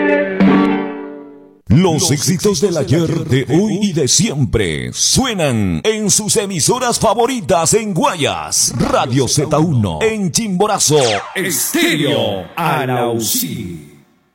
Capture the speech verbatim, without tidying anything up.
Los éxitos del ayer, de hoy y de siempre suenan en sus emisoras favoritas en Guayas, Radio Z uno, en Chimborazo, Estéreo Arauzí.